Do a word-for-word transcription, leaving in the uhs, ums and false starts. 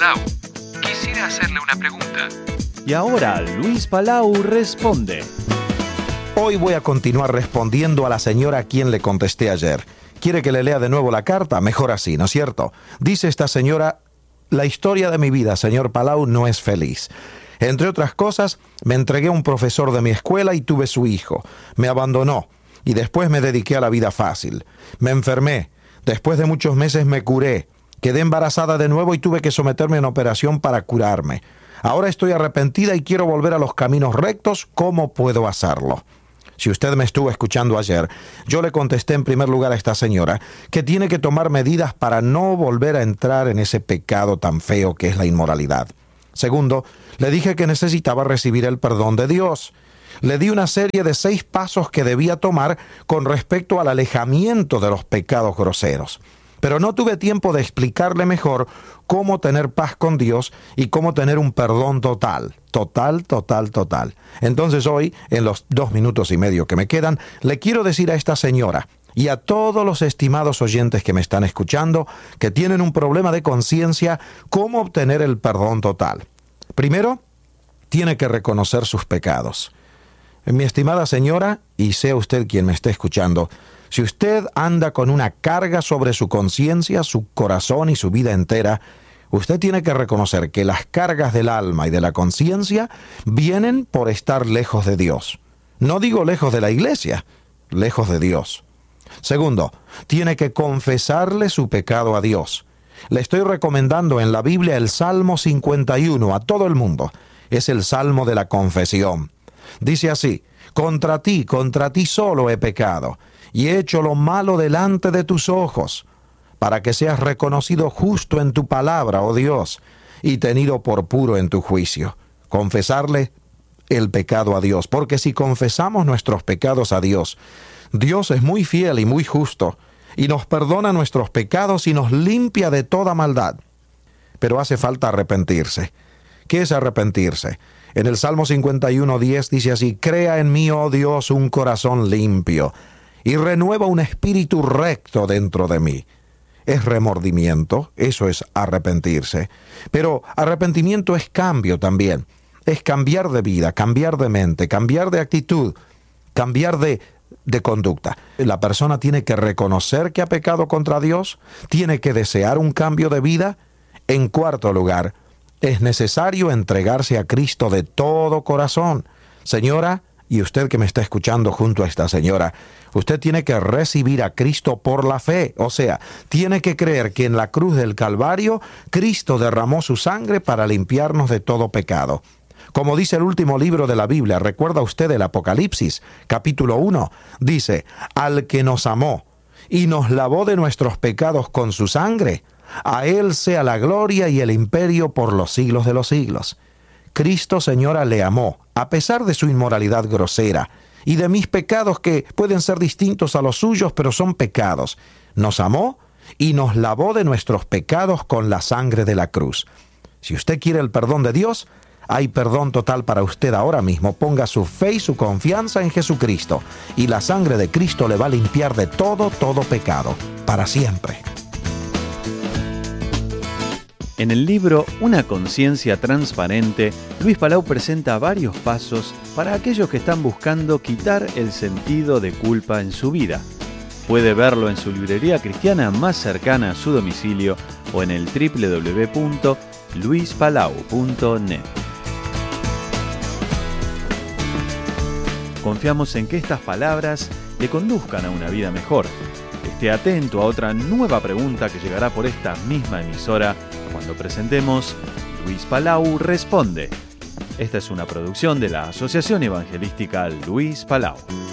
Palau. Quisiera hacerle una pregunta. Y ahora Luis Palau responde. Hoy voy a continuar respondiendo a la señora a quien le contesté ayer. ¿Quiere que le lea de nuevo la carta? Mejor así, ¿no es cierto? Dice esta señora: la historia de mi vida, señor Palau, no es feliz. Entre otras cosas, me entregué a un profesor de mi escuela y tuve su hijo. Me abandonó y después me dediqué a la vida fácil. Me enfermé. Después de muchos meses me curé. Quedé embarazada de nuevo y tuve que someterme a una operación para curarme. Ahora estoy arrepentida y quiero volver a los caminos rectos. ¿Cómo puedo hacerlo? Si usted me estuvo escuchando ayer, yo le contesté en primer lugar a esta señora que tiene que tomar medidas para no volver a entrar en ese pecado tan feo que es la inmoralidad. Segundo, le dije que necesitaba recibir el perdón de Dios. Le di una serie de seis pasos que debía tomar con respecto al alejamiento de los pecados groseros. Pero no tuve tiempo de explicarle mejor cómo tener paz con Dios y cómo tener un perdón total, total, total, total. Entonces hoy, en los dos minutos y medio que me quedan, le quiero decir a esta señora y a todos los estimados oyentes que me están escuchando que tienen un problema de conciencia, cómo obtener el perdón total. Primero, tiene que reconocer sus pecados. Mi estimada señora, y sea usted quien me esté escuchando, si usted anda con una carga sobre su conciencia, su corazón y su vida entera, usted tiene que reconocer que las cargas del alma y de la conciencia vienen por estar lejos de Dios. No digo lejos de la iglesia, lejos de Dios. Segundo, tiene que confesarle su pecado a Dios. Le estoy recomendando en la Biblia el Salmo cincuenta y uno a todo el mundo. Es el Salmo de la confesión. Dice así: contra ti, contra ti solo he pecado, y he hecho lo malo delante de tus ojos, para que seas reconocido justo en tu palabra, oh Dios, y tenido por puro en tu juicio. Confesarle el pecado a Dios, porque si confesamos nuestros pecados a Dios, Dios es muy fiel y muy justo, y nos perdona nuestros pecados y nos limpia de toda maldad. Pero hace falta arrepentirse. ¿Qué es arrepentirse? En el Salmo cincuenta y uno, diez dice así: crea en mí, oh Dios, un corazón limpio, y renueva un espíritu recto dentro de mí. Es remordimiento, eso es arrepentirse. Pero arrepentimiento es cambio también. Es cambiar de vida, cambiar de mente, cambiar de actitud, cambiar de, de conducta. La persona tiene que reconocer que ha pecado contra Dios, tiene que desear un cambio de vida. En cuarto lugar, es necesario entregarse a Cristo de todo corazón. Señora, y usted que me está escuchando junto a esta señora, usted tiene que recibir a Cristo por la fe. O sea, tiene que creer que en la cruz del Calvario, Cristo derramó su sangre para limpiarnos de todo pecado. Como dice el último libro de la Biblia, ¿recuerda usted el Apocalipsis? Capítulo uno, dice: al que nos amó y nos lavó de nuestros pecados con su sangre, a Él sea la gloria y el imperio por los siglos de los siglos. Cristo, señora, le amó, a pesar de su inmoralidad grosera y de mis pecados que pueden ser distintos a los suyos, pero son pecados. Nos amó y nos lavó de nuestros pecados con la sangre de la cruz. Si usted quiere el perdón de Dios, hay perdón total para usted ahora mismo. Ponga su fe y su confianza en Jesucristo, y la sangre de Cristo le va a limpiar de todo, todo pecado, para siempre. En el libro Una conciencia transparente, Luis Palau presenta varios pasos para aquellos que están buscando quitar el sentido de culpa en su vida. Puede verlo en su librería cristiana más cercana a su domicilio o en el doble u doble u doble u punto luis palau punto net. Confiamos en que estas palabras le conduzcan a una vida mejor. Esté atento a otra nueva pregunta que llegará por esta misma emisora cuando presentemos Luis Palau Responde. Esta es una producción de la Asociación Evangelística Luis Palau.